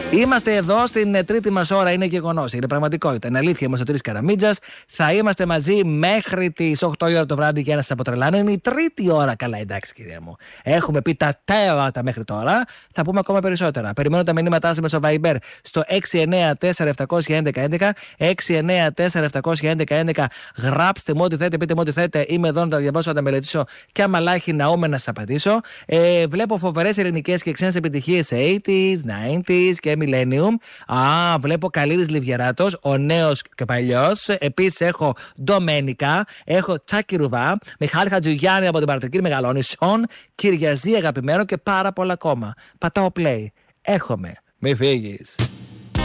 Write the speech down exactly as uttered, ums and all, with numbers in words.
Είμαστε εδώ στην τρίτη μας ώρα, είναι γεγονός, είναι πραγματικότητα. Είναι αλήθεια, είμαστε ο Τρεις Καραμίτζας. Θα είμαστε μαζί μέχρι τις οκτώ η ώρα το βράδυ για να σας αποτρελάνω. Είναι η τρίτη ώρα, καλά, εντάξει, κυρία μου. Έχουμε πει τα τέρατα μέχρι τώρα. Θα πούμε ακόμα περισσότερα. Περιμένω τα μηνύματά σας μέσω Viber στο έξι εννέα τέσσερα επτά ένα ένα ένα ένα, έξι εννέα τέσσερα επτά ένα ένα ένα. Γράψτε μου ό,τι θέλετε, πείτε μου ό,τι θέλετε. Είμαι εδώ να τα διαβάσω, να τα μελετήσω και άμα λάχει ναούμε να σας απαντήσω. Ε, βλέπω φοβερές ελληνικές και ξένες επιτυχίες σε ογδόντα, ενενήντα και Millennium. Α, βλέπω Καλίδης Λιβιεράτος, ο νέος και παλιός. Επίσης έχω Ντομένικα, έχω Τσάκη Ρουβά, Μιχάλη Χατζηγιάννη από την Παρατρική Μεγαλώνη, Σον, Κυριαζή αγαπημένο και πάρα πολλά ακόμα. Πατάω play. Έρχομαι. Μη φύγεις.